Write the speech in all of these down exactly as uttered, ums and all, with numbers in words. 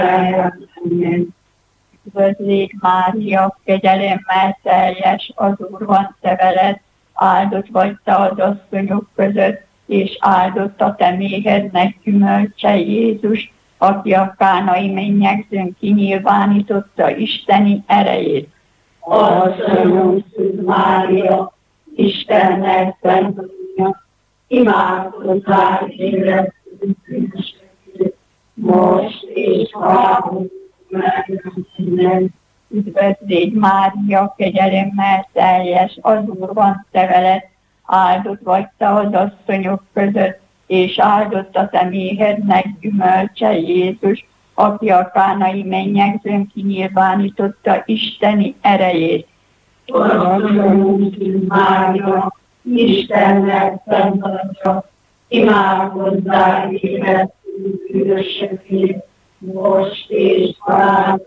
Üdvözlégy Mária, kegyelemmel teljes, az Úr van te veled, áldott vagy te az asszonyok között, és áldott a te méhednek gyümölcse Jézus, aki a kánai mennyegzőn kinyilvánította isteni erejét. Asszonyom Szűz Mária, Istennel szent anyja, imádkozzál érett bűnösökért, most és halálunk megmentően. Üdvözlégy Mária, kegyelemmel teljes, az Úr van te veled, áldott vagy te az asszonyok között, és áldott a te méhednek gyümölcse Jézus, aki a kánai mennyegzőn kinyilvánította isteni erejét. Asszonyom Szűz Mária, Istennel szent anyja, imádkozzál érett bűnösökért, most és halálunk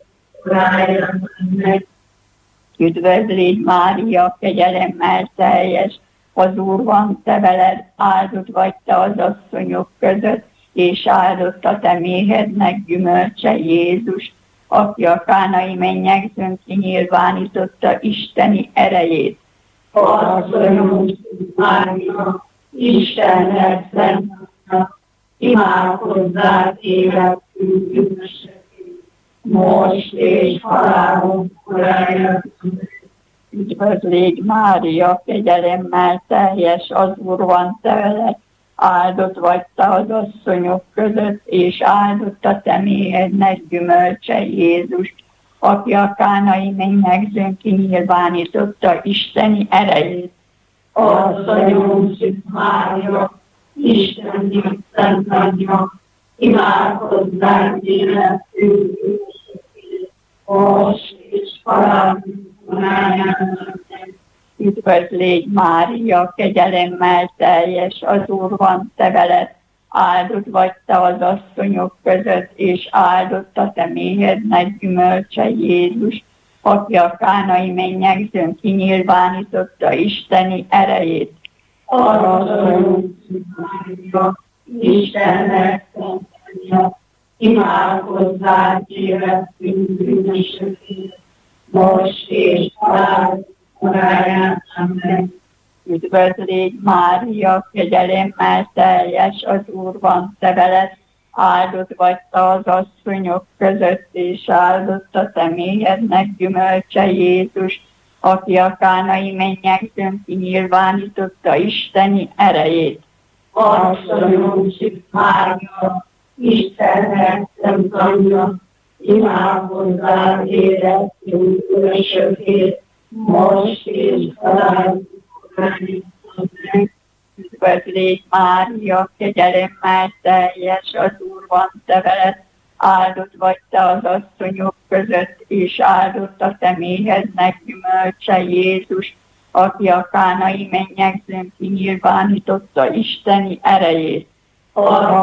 meg. Üdvözlégy Mária, kegyelemmel teljes, az Úr van te veled, áldott vagy te az asszonyok között, és áldott a te méhednek gyümölcse Jézus, aki a kánai mennyegzőn kinyilvánította isteni erejét. Asszonyom Szűz Mária, Istennel szent anyja, imádkozzál érett bűnösökért, most és halálunk koráján. Üdvözlégy Mária, kegyelemmel teljes, az Úr van te veled, áldott vagy te az asszonyok között, és áldott a te méhednek gyümölcse Jézus, aki a kánai mennyegzőn kinyilvánította isteni erejét. Asszonyom Szűz Mária, Isten szent anyja, imádkozzál érett bűnösökért, most és halálunk koráján. Üdvözlégy Mária, kegyelemmel teljes, az Úr van te veled, áldott vagy te az asszonyok között, és áldott a te méhednek gyümölcse Jézus, aki a kánai mennyegzőn kinyilvánította isteni erejét. Asszonyom Szűz Mária, Istennel szent anyja, imádkozzál érett bűnösökért, most és halálunk koráján. Amen. Üdvözlégy Mária, kegyelemmel teljes, az Úr van te veled, áldott vagy te az asszonyok között, és áldott a te méhednek gyümölcse Jézus, aki a kánai mennyegzőn kinyilvánította isteni erejét. Asszonyom Szűz Mária, Istennel szent anyja, imádkozzál érett bűnösökért, most és halálunk koráján. Üdvözlégy Mária, kegyelemmel teljes, az Úr van te veled, áldott vagy te az asszonyok között, és áldott a te méhednek gyümölcse Jézus, aki a kánai mennyegzőn kinyilvánította isteni erejét. Asszonyom